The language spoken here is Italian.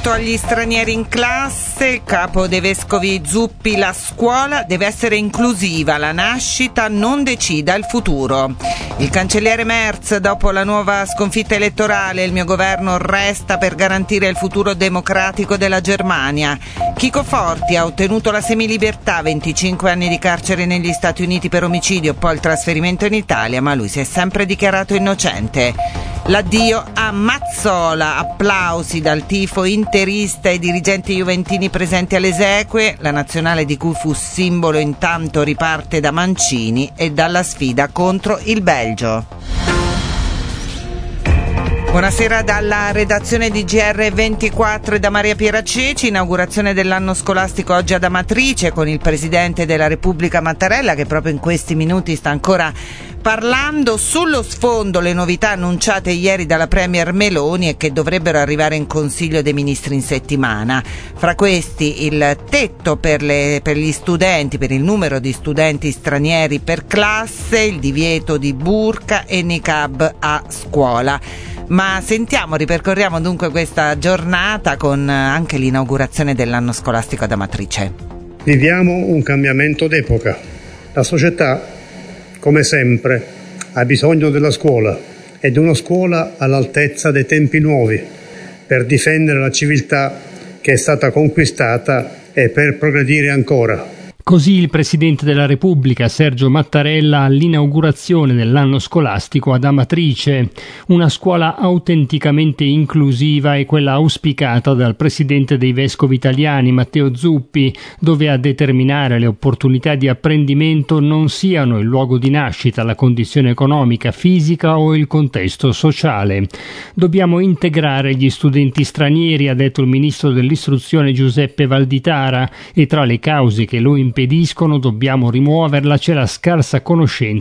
divieto agli stranieri in classe, il capo dei vescovi Zuppi: la scuola deve essere inclusiva, la nascita non decida il futuro. Il cancelliere Merz: dopo la nuova sconfitta elettorale il mio governo resta per garantire il futuro democratico della Germania. Chico Forti ha ottenuto la semilibertà, 25 anni di carcere negli Stati Uniti per omicidio, poi il trasferimento in Italia, ma lui si è sempre dichiarato innocente. L'addio a Mazzola, applausi dal tifo interista e dirigenti juventini presenti alle esequie. La nazionale di cui fu simbolo intanto riparte da Mancini e dalla sfida contro il Belgio. Buonasera dalla redazione di GR24 e da Maria Piera Ceci. Inaugurazione dell'anno scolastico oggi ad Amatrice con il Presidente della Repubblica Mattarella, che proprio in questi minuti sta ancora parlando. Sullo sfondo le novità annunciate ieri dalla Premier Meloni e che dovrebbero arrivare in Consiglio dei Ministri in settimana. Fra questi il tetto per gli studenti, per il numero di studenti stranieri per classe, il divieto di burqa e niqab a scuola. Ma ripercorriamo dunque questa giornata con anche l'inaugurazione dell'anno scolastico ad Amatrice. Viviamo un cambiamento d'epoca. La società, come sempre, ha bisogno della scuola e di una scuola all'altezza dei tempi nuovi per difendere la civiltà che è stata conquistata e per progredire ancora. Così il Presidente della Repubblica, Sergio Mattarella, all'inaugurazione dell'anno scolastico ad Amatrice. Una scuola autenticamente inclusiva è quella auspicata dal Presidente dei Vescovi Italiani, Matteo Zuppi, dove a determinare le opportunità di apprendimento non siano il luogo di nascita, la condizione economica, fisica o il contesto sociale. Dobbiamo integrare gli studenti stranieri, ha detto il Ministro dell'Istruzione Giuseppe Valditara, e tra le cause che lo impediscono dobbiamo rimuoverla c'è la scarsa conoscenza